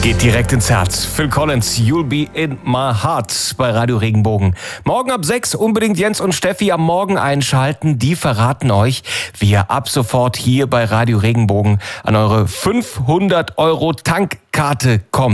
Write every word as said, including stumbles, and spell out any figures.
Geht direkt ins Herz. Phil Collins, You'll Be In My Heart bei Radio Regenbogen. Morgen ab sechs unbedingt Jens und Steffi am Morgen einschalten. Die verraten euch, wie ihr ab sofort hier bei Radio Regenbogen an eure fünfhundert Euro Tankkarte kommt.